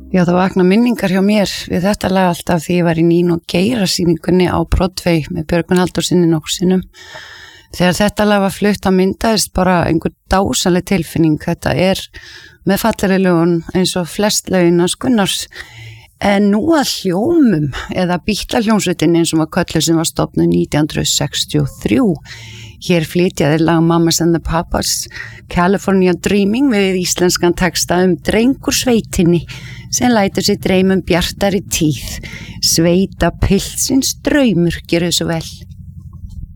Já, það vakna minningar hjá mér við þetta lag alltaf því ég var í Nín og Geira sýningunni á Broadway með Björgvin Halldórsinni nokksinum. Þegar þetta lag var flutt myndaðist bara einhver dásaleg tilfinning. Þetta með fallegri lögun eins og flest lögin hans Gunnars. En nú að hljómum eða Bítlahljómsveitinni eins og var kölluð sem var stofnuð 1963. Hér flytjaði lag Mamas and the Papas California Dreaming við íslenskan texta drengur sveitinni sem lætur sér dreymum bjartari tíð. Sveita pilsins draumur, gjörðu svo vel.